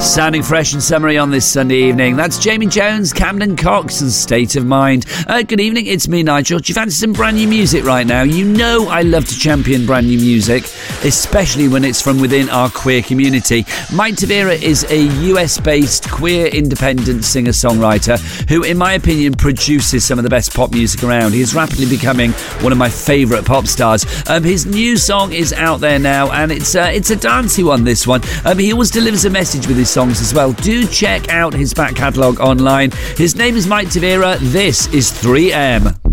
Sounding fresh and summery on this Sunday evening. That's Jamie Jones, Camden Cox and State of Mind. Good evening, it's me, Nigel. Do you fancy some brand new music right now? You know I love to champion brand new music, especially when it's from within our queer community. Mike Tavera is a US-based queer independent singer-songwriter who, in my opinion, produces some of the best pop music around. He is rapidly becoming one of my favourite pop stars. His new song is out there now, and it's a dancey one, this one. He always delivers a message with his songs as well. Do check out his back catalogue online. His name is Mike Tavera. This is 3M.